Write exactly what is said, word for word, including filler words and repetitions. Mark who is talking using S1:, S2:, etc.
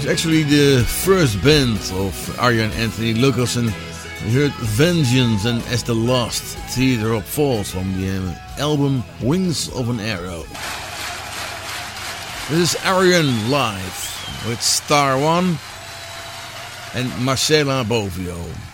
S1: It's actually the first band of Arjan Anthony Lucassen. We heard Vengeance and As the Last Teardrop Falls from the album Wings of an Arrow. This is Arjan live with Star One and Marcela Bovio.